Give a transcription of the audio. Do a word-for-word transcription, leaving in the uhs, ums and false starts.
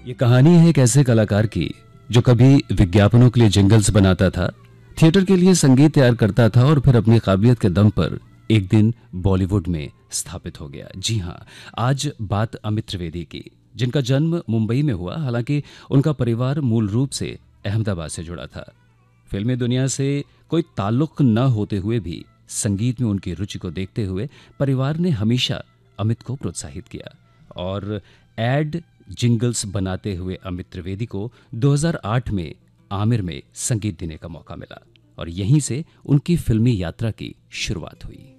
ये कहानी है एक ऐसे कलाकार की जो कभी विज्ञापनों के लिए जिंगल्स बनाता था, थिएटर के लिए संगीत तैयार करता था और फिर अपनी काबिलियत के दम पर एक दिन बॉलीवुड में स्थापित हो गया। जी हाँ, आज बात अमित त्रिवेदी की, जिनका जन्म मुंबई में हुआ। हालांकि उनका परिवार मूल रूप से अहमदाबाद से जुड़ा था। फिल्मी दुनिया से कोई ताल्लुक न होते हुए भी संगीत में उनकी रुचि को देखते हुए परिवार ने हमेशा अमित को प्रोत्साहित किया और एड जिंगल्स बनाते हुए अमित त्रिवेदी को दो हज़ार आठ में आमिर में संगीत देने का मौका मिला और यहीं से उनकी फिल्मी यात्रा की शुरुआत हुई।